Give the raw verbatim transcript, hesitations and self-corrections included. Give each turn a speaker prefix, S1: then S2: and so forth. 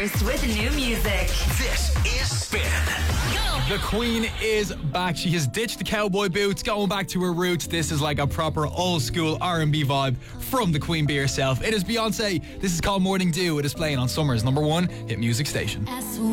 S1: first with new music.
S2: This is Spin.
S3: The Queen is back. She has ditched the cowboy boots, going back to her roots. This is like a proper old school R and B vibe from the Queen Bee herself. It is Beyonce. This is called Morning Dew. It is playing on Summer's number one hit music station.